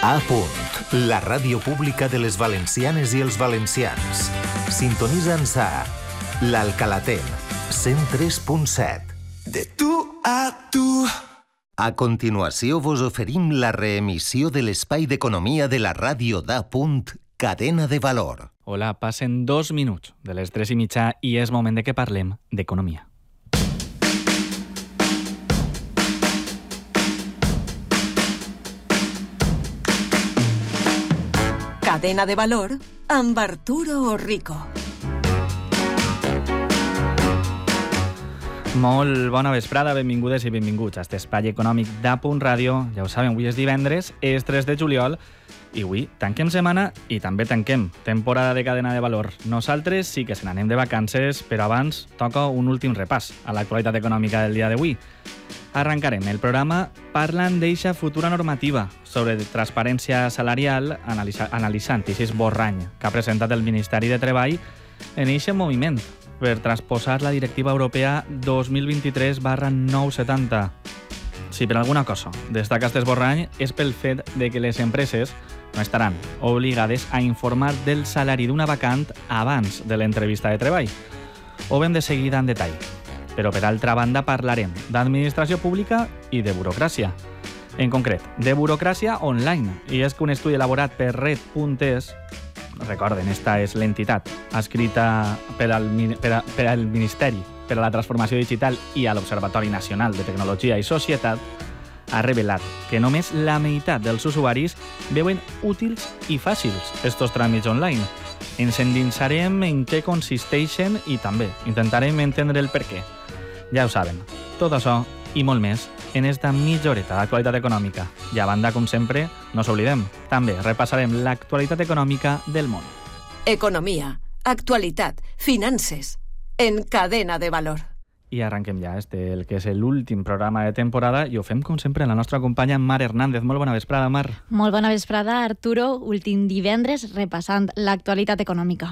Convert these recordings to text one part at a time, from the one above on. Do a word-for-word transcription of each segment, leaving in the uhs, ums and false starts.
A punt, la ràdio pública de les valencianes i els valencians. Sintonitza'ns a l'Alcalaten, cent tres punt set. De tu a tu. A continuació vos oferim la reemissió de l'espai d'economia de la ràdio d'A punt, Cadena de Valor. Hola, passen dos minuts de les tres i mitja i és moment de que parlem d'economia. Cadena de Valor amb Arturo Orrico. Molt bona vesprada, benvingudes i benvinguts a aquest espai econòmic d'A punt Ràdio. Ja ho saben, avui és divendres, és tres de juliol, i avui tanquem setmana i també tanquem temporada de Cadena de Valor. Nosaltres sí que se n'anem de vacances, però abans toca un últim repàs a l'actualitat econòmica del dia d'avui. Arrencarem el programa parlant d'eixa futura normativa sobre transparència salarial analitza, analitzant aquest esborrany que ha presentat el Ministeri de Treball en eixe moviment per transposar la directiva europea dos mil vint-i-tres barra nou cents i setanta. Si per alguna cosa destaca aquest esborrany és pel fet de que les empreses no estaran obligades a informar del salari d'una vacant abans de l'entrevista de treball. Ho veurem de seguida en detall. Però, per altra banda, parlarem d'administració pública i de burocràcia. En concret, de burocràcia online. I és que un estudi elaborat per Red punt es, recorden, esta és l'entitat escrita per al, per, a, per al Ministeri per a la Transformació Digital i a l'Observatori Nacional de Tecnologia i Societat, ha revelat que només la meitat dels usuaris veuen útils i fàcils estos tràmits online. Ens endinsarem en què consisteixen i també intentarem entendre el per què. Ja ho saben, tot això i molt més en esta mitja horeta d'actualitat econòmica. I a banda, com sempre, no s'oblidem, també repassarem l'actualitat econòmica del món. Economia, actualitat, finances, en Cadena de Valor. I arrenquem ja este, el que és l'últim programa de temporada, i ho fem, com sempre, la nostra companya Mar Hernández. Molt bona vesprada, Mar. Molt bona vesprada, Arturo. Últim divendres, repassant l'actualitat econòmica.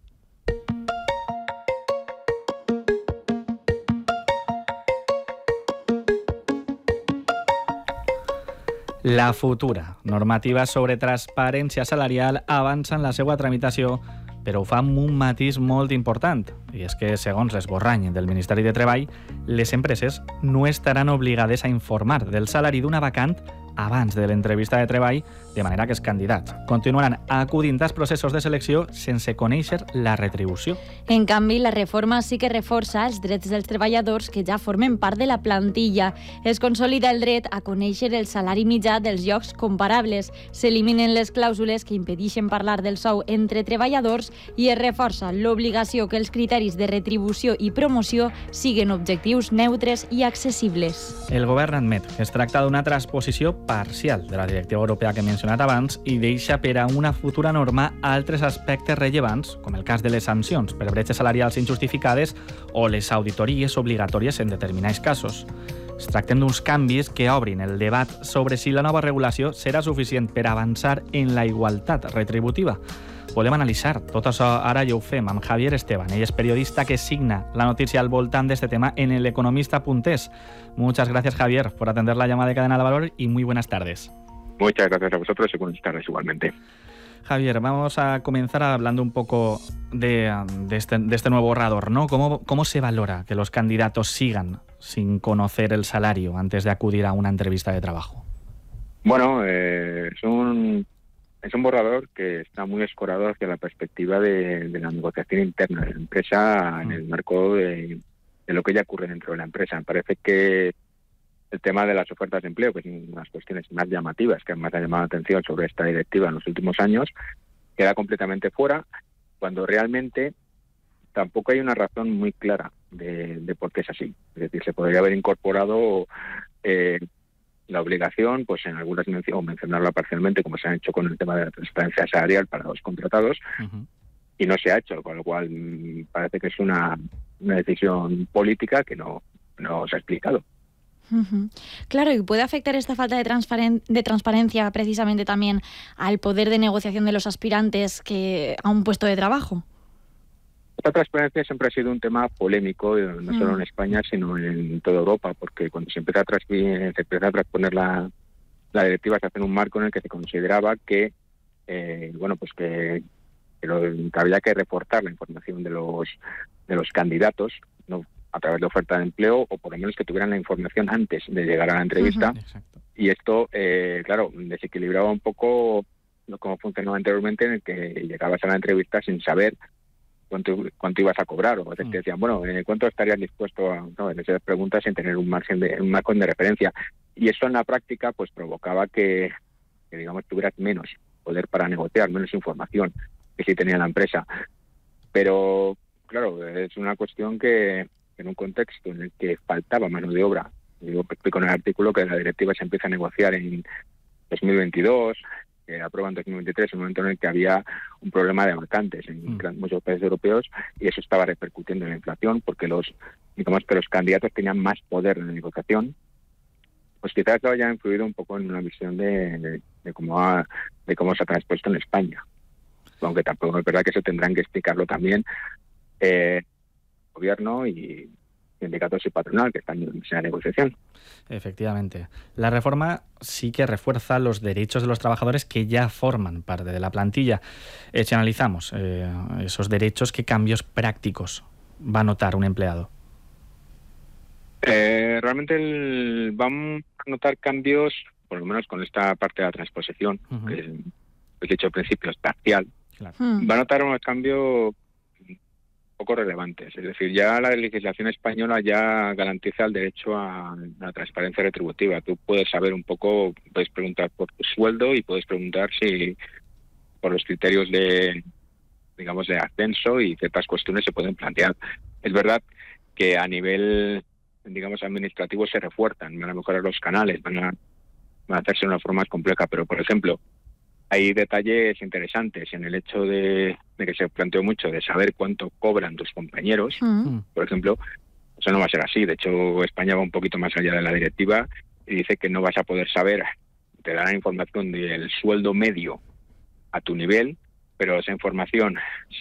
La futura normativa sobre transparència salarial avança en la seva tramitació, però ho fa amb un matís molt important, i és que, segons l'esborrany del Ministeri de Treball, les empreses no estaran obligades a informar del salari d'una vacant abans de l'entrevista de treball, de manera que els candidats continuaran acudint als processos de selecció sense conèixer la retribució. En canvi, la reforma sí que reforça els drets dels treballadors que ja formen part de la plantilla. Es consolida el dret a conèixer el salari mitjà dels llocs comparables, s'eliminen les clàusules que impedeixen parlar del sou entre treballadors i es reforça l'obligació que els criteris de retribució i promoció siguin objectius neutres i accessibles. El govern admet que es tracta d'una transposició parcial de la directiva europea que he mencionat abans i deixa per a una futura norma altres aspectes rellevants, com el cas de les sancions per bretxes salarials injustificades o les auditories obligatòries en determinats casos. Es tracten d'uns canvis que obrin el debat sobre si la nova regulació serà suficient per avançar en la igualtat retributiva. Volem analitzar tot això, ara ja ho fem amb Javier Esteban. Ell és periodista que signa la notícia al voltant d'este tema en el economista punt es. Muchas gracias, Javier, por atender la llamada de Cadena de Valor y muy buenas tardes. Muchas gracias a vosotros y buenas tardes igualmente. Javier, vamos a comenzar hablando un poco de, de, este, de este nuevo borrador, ¿no? ¿Cómo, ¿Cómo se valora que los candidatos sigan sin conocer el salario antes de acudir a una entrevista de trabajo? Bueno, eh, es un... Es un borrador que está muy escorado hacia la perspectiva de, de la negociación interna de la empresa en el marco de, de lo que ya ocurre dentro de la empresa. Me parece que el tema de las ofertas de empleo, que es una de las cuestiones más llamativas que más ha llamado la atención sobre esta directiva en los últimos años, queda completamente fuera, cuando realmente tampoco hay una razón muy clara de, de por qué es así. Es decir, se podría haber incorporado Eh, la obligación, pues en algunas menciones, o mencionarla parcialmente, como se ha hecho con el tema de la transparencia salarial para los contratados, uh-huh. y no se ha hecho, con lo cual mmm, parece que es una, una decisión política que no, no se ha explicado. Uh-huh. Claro, y puede afectar esta falta de, transparen- de transparencia precisamente también al poder de negociación de los aspirantes que a un puesto de trabajo. La transparencia siempre ha sido un tema polémico, no solo en España, sino en toda Europa, porque cuando se empieza a, transpi- se empieza a transponer la, la directiva se hace en un marco en el que se consideraba que, eh, bueno, pues que, que, lo, que había que reforzar la información de los de los candidatos, no a través de oferta de empleo, o por lo menos que tuvieran la información antes de llegar a la entrevista. Uh-huh. Y esto, eh, claro, desequilibraba un poco cómo funcionaba anteriormente, en el que llegabas a la entrevista sin saber cuánto cuánto ibas a cobrar, o a veces te decían, bueno, eh, ¿cuánto estarías dispuesto a...? No, en esas preguntas sin tener un margen de un margen de referencia. Y eso en la práctica pues provocaba que, que, digamos, tuvieras menos poder para negociar, menos información que sí tenía la empresa. Pero, claro, es una cuestión que, en un contexto en el que faltaba mano de obra, digo, explico en el artículo que la directiva se empieza a negociar en dos mil veintidós, que aprueba en dos mil veintitrés, en un momento en el que había un problema de vacantes en mm. muchos países europeos, y eso estaba repercutiendo en la inflación, porque los, digamos que los candidatos tenían más poder en la negociación. Pues quizás eso haya influido un poco en una visión de, de, de cómo ha, de cómo se ha transpuesto en España. Aunque tampoco es verdad que eso tendrán que explicarlo también eh, gobierno y sindicatos y patronal que están en esa negociación. Efectivamente. La reforma sí que refuerza los derechos de los trabajadores que ya forman parte de la plantilla. Eh, si analizamos eh, esos derechos, ¿qué cambios prácticos va a notar un empleado? Eh, realmente el, van a notar cambios, por lo menos con esta parte de la transposición, uh-huh. que he dicho al principio es parcial. Claro. Uh-huh. Va a notar unos cambios poco relevantes. Es decir, ya la legislación española ya garantiza el derecho a la transparencia retributiva. Tú puedes saber un poco, puedes preguntar por tu sueldo y puedes preguntar si por los criterios de, digamos, de ascenso, y ciertas cuestiones se pueden plantear. Es verdad que a nivel, digamos, administrativo se refuerzan, van a mejorar los canales, van a, van a hacerse de una forma más compleja, pero, por ejemplo, hay detalles interesantes en el hecho de, de que se planteó mucho de saber cuánto cobran tus compañeros. Uh-huh. Por ejemplo, eso no va a ser así. De hecho, España va un poquito más allá de la directiva y dice que no vas a poder saber, te darán información del sueldo medio a tu nivel, pero esa información,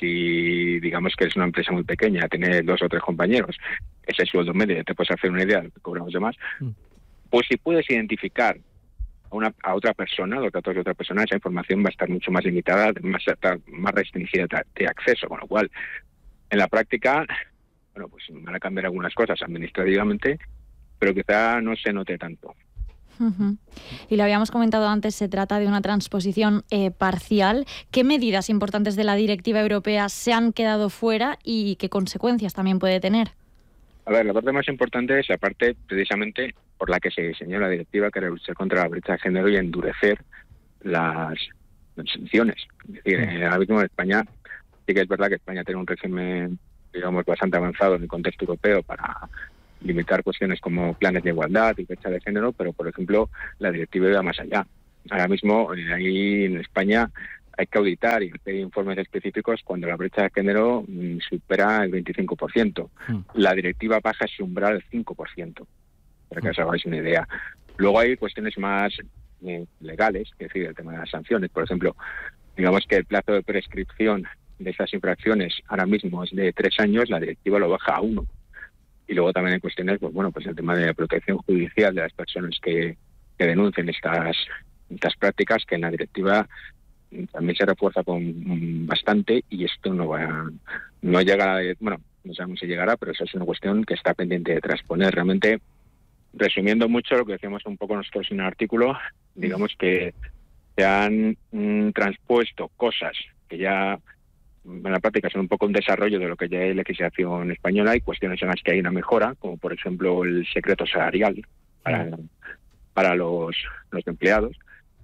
si digamos que es una empresa muy pequeña, tiene dos o tres compañeros, ese sueldo medio, te puedes hacer una idea de lo que cobran los demás, uh-huh. Pues si puedes identificar A, una, a otra persona, los datos de otra persona, esa información va a estar mucho más limitada, más, más restringida de acceso, con lo cual, en la práctica, bueno, pues van a cambiar algunas cosas administrativamente, pero quizá no se note tanto. Uh-huh. Y lo habíamos comentado antes, se trata de una transposición eh, parcial. ¿Qué medidas importantes de la directiva europea se han quedado fuera y qué consecuencias también puede tener? A ver, la parte más importante es la parte precisamente por la que se diseñó la directiva, que era luchar contra la brecha de género y endurecer las, las sanciones. Es decir, eh, ahora mismo en España, sí que es verdad que España tiene un régimen, digamos, bastante avanzado en el contexto europeo para limitar cuestiones como planes de igualdad y brecha de género, pero, por ejemplo, la directiva va más allá. Ahora mismo, eh, ahí en España, hay que auditar y hacer informes específicos cuando la brecha de género mm, supera el veinticinco por ciento. Mm. La directiva baja ese umbral al cinco por ciento, para que os hagáis una idea. Luego hay cuestiones más eh, legales, es decir, el tema de las sanciones. Por ejemplo, digamos que el plazo de prescripción de estas infracciones ahora mismo es de tres años, la directiva lo baja a uno. Y luego también hay cuestiones, pues bueno, pues el tema de protección judicial de las personas que, que denuncien estas, estas prácticas, que en la directiva también se refuerza con bastante, y esto no va no llega, bueno, no sabemos si llegará, pero eso es una cuestión que está pendiente de transponer. Realmente, resumiendo mucho lo que decíamos un poco nosotros en el artículo, digamos que se han mm, transpuesto cosas que ya en la práctica son un poco un desarrollo de lo que ya hay legislación española, y cuestiones en las que hay una mejora, como por ejemplo el secreto salarial para, para los, los empleados.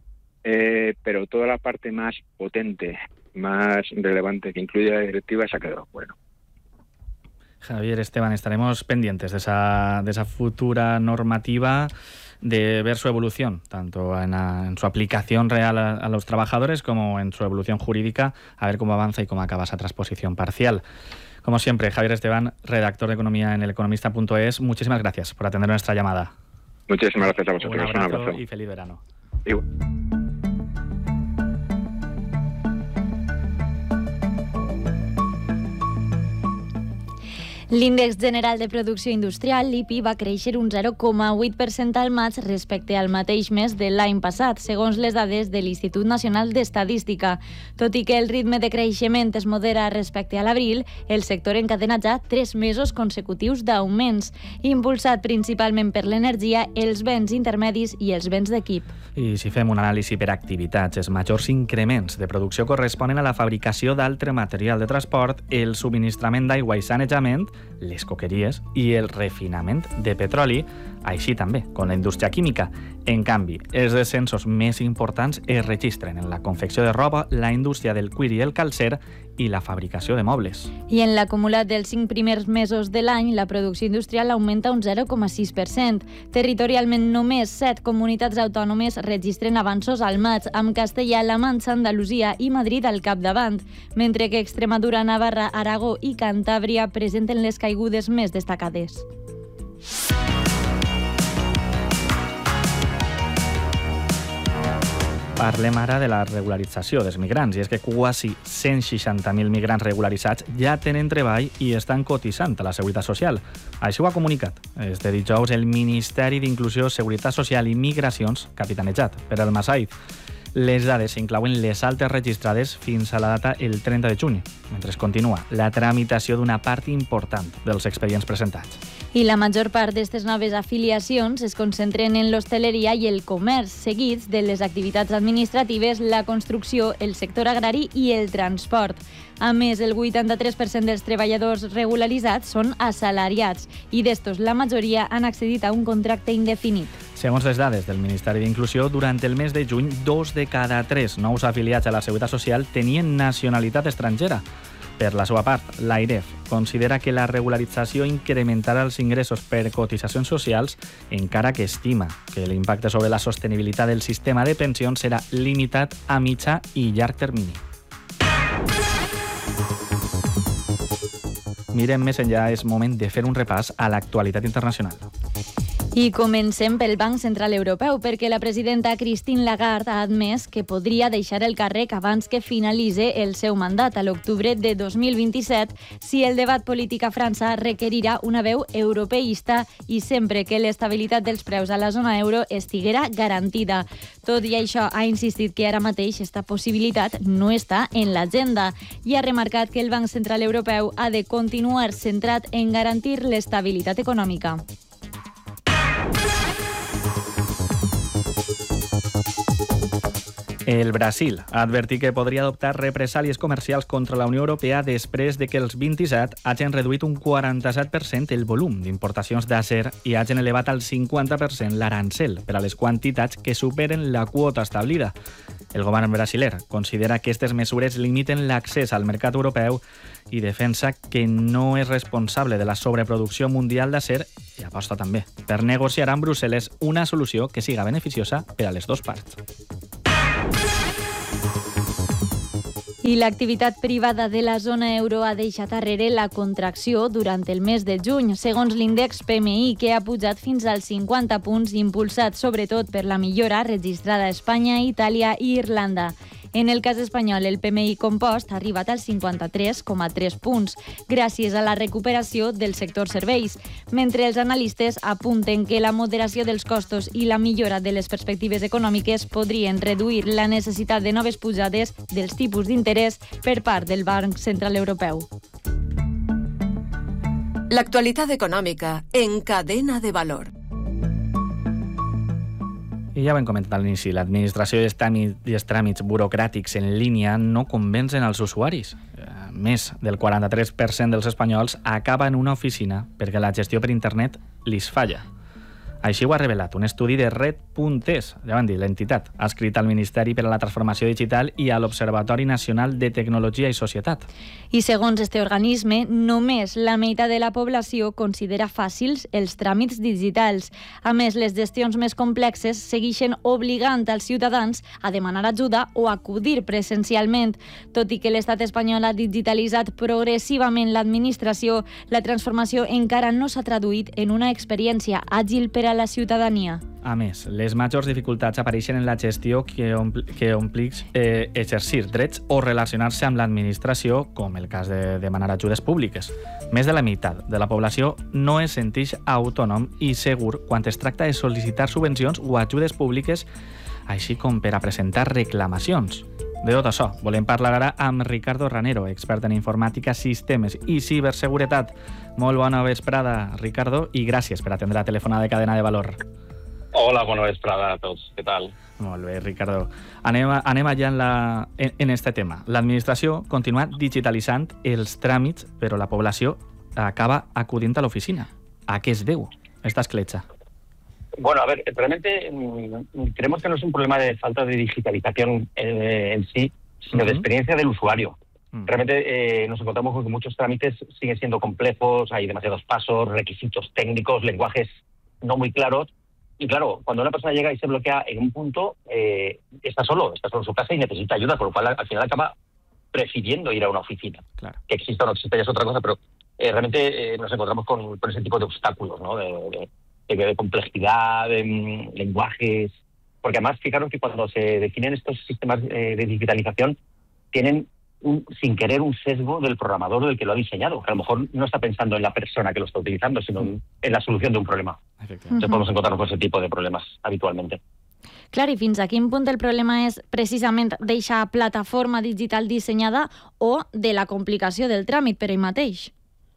Eh, pero toda la parte más potente, más relevante que incluye la directiva se ha quedado fuera. Javier, Esteban, estaremos pendientes de esa, de esa futura normativa, de ver su evolución, tanto en, a, en su aplicación real a, a los trabajadores como en su evolución jurídica, a ver cómo avanza y cómo acaba esa transposición parcial. Como siempre, Javier Esteban, redactor de Economía en el economista punto es, muchísimas gracias por atender nuestra llamada. Muchísimas gracias a vosotros. Un abrazo, Un abrazo. Y feliz verano. Igual. L'índex general de producció industrial, l'I P I, va créixer un zero coma vuit per cent al maig respecte al mateix mes de l'any passat, segons les dades de l'Institut Nacional d'Estadística. Tot i que el ritme de creixement es modera respecte a l'abril, el sector encadena ja tres mesos consecutius d'augments, impulsat principalment per l'energia, els béns intermedis i els béns d'equip. I si fem un anàlisi per activitats, els majors increments de producció corresponen a la fabricació d'altre material de transport, el subministrament d'aigua i sanejament, les coqueries i el refinament de petroli, així també com la indústria química. En canvi, els descensos més importants es registren en la confecció de roba, la indústria del cuir i el calcer i la fabricació de mobles. I en l'acumulat dels cinc primers mesos de l'any, la producció industrial augmenta un zero coma sis per cent. Territorialment, només set comunitats autònomes registren avanços al maig, amb Castella, La Manxa, Andalusia i Madrid al capdavant, mentre que Extremadura, Navarra, Aragó i Cantàbria presenten les caigudes més destacades. Parlem ara de la regularització dels migrants, i és que quasi cent seixanta mil migrants regularitzats ja tenen treball i estan cotitzant a la Seguretat Social. Així ho ha comunicat este dijous el Ministeri d'Inclusió, Seguretat Social i Migracions, capitanejat per el Massaid. Les dades inclouen les altes registrades fins a la data el trenta de juny, mentre continua la tramitació d'una part important dels expedients presentats. I la major part d'aquestes noves afiliacions es concentren en l'hostaleria i el comerç, seguits de les activitats administratives, la construcció, el sector agrari i el transport. A més, el vuitanta-tres per cent dels treballadors regularitzats són assalariats i d'estos la majoria han accedit a un contracte indefinit. Segons les dades del Ministeri d'Inclusió, durant el mes de juny, dos de cada tres nous afiliats a la Seguretat Social tenien nacionalitat estrangera. Per la seva part, l'AIREF considera que la regularització incrementarà els ingressos per cotitzacions socials, encara que estima que l'impacte sobre la sostenibilitat del sistema de pensions serà limitat a mitjà i llarg termini. Mirem més enllà, és moment de fer un repàs a l'actualitat internacional. I comencem pel Banc Central Europeu, perquè la presidenta Christine Lagarde ha admès que podria deixar el càrrec abans que finalitzi el seu mandat a l'octubre de dos mil vint-i-set si el debat polític a França requerirà una veu europeista i sempre que l'estabilitat dels preus a la zona euro estiguera garantida. Tot i això, ha insistit que ara mateix aquesta possibilitat no està en l'agenda i ha remarcat que el Banc Central Europeu ha de continuar centrat en garantir l'estabilitat econòmica. El Brasil ha advertit que podria adoptar represàlies comercials contra la Unió Europea després de que els vint-i-set hagin reduït un quaranta-set per cent el volum d'importacions d'acer i hagin elevat al cinquanta per cent l'arancel per a les quantitats que superen la quota establida. El govern brasiler considera que aquestes mesures limiten l'accés al mercat europeu i defensa que no és responsable de la sobreproducció mundial d'acer i aposta també per negociar amb Brussel·les una solució que siga beneficiosa per a les dues parts. I l'activitat privada de la zona euro ha deixat darrere la contracció durant el mes de juny, segons l'índex P M I, que ha pujat fins als cinquanta punts, impulsat sobretot per la millora registrada a Espanya, Itàlia i Irlanda. En el cas espanyol, el P M I compost ha arribat als cinquanta-tres coma tres punts, gràcies a la recuperació del sector serveis, mentre els analistes apunten que la moderació dels costos i la millora de les perspectives econòmiques podrien reduir la necessitat de noves pujades dels tipus d'interès per part del Banc Central Europeu. L'actualitat econòmica en Cadena de Valor. I ja ho hem comentat a l'inici, l'administració i els tràmits burocràtics en línia no convencen als usuaris. Més del quaranta-tres per cent dels espanyols acaba en una oficina perquè la gestió per internet li falla. Així ho ha revelat un estudi de Red punt es, ja van dir, l'entitat, adscrit al Ministeri per a la Transformació Digital i a l'Observatori Nacional de Tecnologia i Societat. I segons este organisme, només la meitat de la població considera fàcils els tràmits digitals. A més, les gestions més complexes segueixen obligant als ciutadans a demanar ajuda o acudir presencialment. Tot i que l'estat espanyol ha digitalitzat progressivament l'administració, la transformació encara no s'ha traduït en una experiència àgil per a la ciutadania. A més, les majors dificultats apareixen en la gestió que, ompl que omplix eh, exercir drets o relacionar-se amb l'administració, com el cas de demanar ajudes públiques. Més de la meitat de la població no es senteix autònom i segur quan es tracta de sol·licitar subvencions o ajudes públiques, així com per a presentar reclamacions. De tot això, volem parlar ara amb Ricardo Ranero, expert en informàtica, sistemes i ciberseguretat. Molt bona vesprada, Ricardo, i gràcies per atendre la telefonada de Cadena de Valor. Hola, bona vesprada a tots. Què tal? Molt bé, Ricardo. Anem, anem allà en, la, en, en este tema. L'administració continua digitalitzant els tràmits, però la població acaba acudint a l'oficina. A què es deu esta escletxa? Bueno, a ver, realmente mmm, creemos que no es un problema de falta de digitalización eh, en sí, sino uh-huh. de experiencia del usuario. Uh-huh. Realmente eh, nos encontramos con que muchos trámites siguen siendo complejos, hay demasiados pasos, requisitos técnicos, lenguajes no muy claros. Y claro, cuando una persona llega y se bloquea en un punto, eh, está solo, está solo en su casa y necesita ayuda, con lo cual al final acaba prefiriendo ir a una oficina. Claro. Que exista o no exista ya es otra cosa, pero eh, realmente eh, nos encontramos con, con ese tipo de obstáculos, ¿no? De, de, de complejidad, de um, lenguajes. Porque además, fijaros que cuando se definen estos sistemas eh, de digitalización, tienen un, sin querer un sesgo del programador del que lo ha diseñado, que a lo mejor no está pensando en la persona que lo está utilizando, sino en, en la solución de un problema. Entonces podemos encontrarnos con ese tipo de problemas habitualmente. Clar, i fins a quin punt el problema és precisament d'eixa plataforma digital dissenyada o de la complicació del tràmit per ell mateix?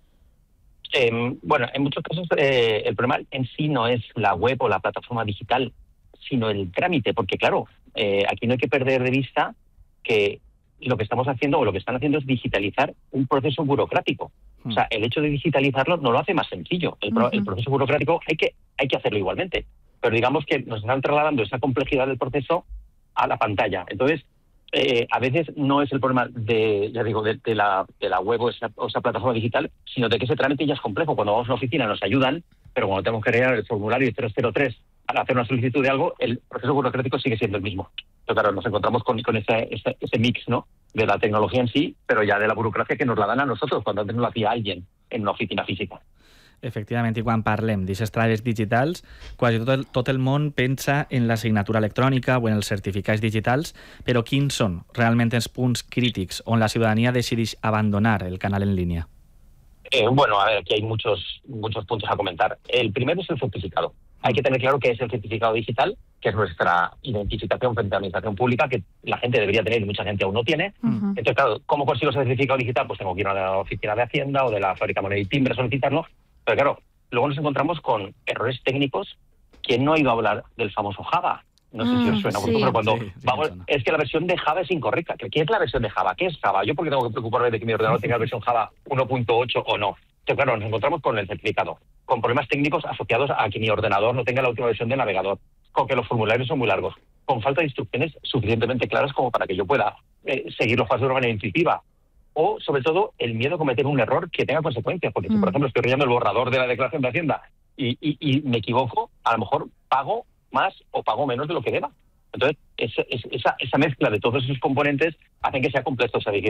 Eh, bueno, en muchos casos eh, el problema en sí no es la web o la plataforma digital, sino el trámite, porque claro, eh, aquí no hay que perder de vista que lo que estamos haciendo o lo que están haciendo es digitalizar un proceso burocrático. O sea, el hecho de digitalizarlo no lo hace más sencillo. El, pro, uh-huh. el proceso burocrático hay que, hay que hacerlo igualmente. Pero digamos que nos están trasladando esa complejidad del proceso a la pantalla. Entonces, eh, a veces no es el problema de, ya digo, de, de, la, de la web o esa, o esa plataforma digital, sino de que ese trámite ya es complejo. Cuando vamos a una oficina nos ayudan, pero cuando tenemos que rellenar el formulario cero cero tres para hacer una solicitud de algo, el proceso burocrático sigue siendo el mismo. Entonces, claro, nos encontramos con, con ese, ese, ese mix, ¿no?, de la tecnología en sí, pero ya de la burocracia que nos la dan a nosotros, cuando antes no lo hacía alguien en una oficina física. Efectivament, i quan parlem d'aquestes traves digitals, quasi tot el, tot el món pensa en la signatura electrònica o en els certificats digitals, però quins són realment els punts crítics on la ciutadania decideix abandonar el canal en línia? Eh, bueno, a ver, aquí hay muchos, muchos puntos a comentar. El primero es el certificado. Hay que tener claro qué es el certificado digital, que es nuestra identificación frente a la administración pública, que la gente debería tener y mucha gente aún no tiene. Uh-huh. Entonces, claro, ¿cómo consigo ese certificado digital? Pues tengo que ir a la oficina de Hacienda o de la fábrica moneda y timbre a solicitarlo. Pero claro, luego nos encontramos con errores técnicos. ¿Quién no ha ido a hablar del famoso Java? No sé mm, si os suena, sí. pero cuando sí, sí, vamos, es que la versión de Java es incorrecta. ¿Qué es la versión de Java? ¿Qué es Java? ¿Yo por qué tengo que preocuparme de que mi ordenador tenga la versión Java uno punto ocho o no? Entonces, claro, nos encontramos con el certificado, con problemas técnicos asociados a que mi ordenador no tenga la última versión del navegador, con que los formularios son muy largos, con falta de instrucciones suficientemente claras como para que yo pueda eh, seguir los pasos de una manera intuitiva. O, sobre todo, el miedo a cometer un error que tenga consecuencias. Porque si, por ejemplo, estoy relleno el borrador de la declaración de Hacienda y, y, y me equivoco, a lo mejor pago más o pago menos de lo que deba. Entonces, es, es, esa, esa mezcla de todos esos componentes hacen que sea complejo esa